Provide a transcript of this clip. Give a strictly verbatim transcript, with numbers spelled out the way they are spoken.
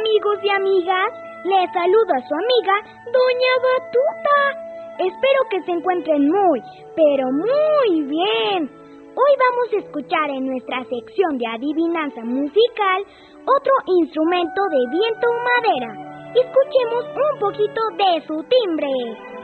amigos y amigas, les saluda su amiga Doña Batuta. Espero que se encuentren muy, pero muy bien. Hoy vamos a escuchar en nuestra sección de adivinanza musical otro instrumento de viento o madera. Escuchemos un poquito de su timbre.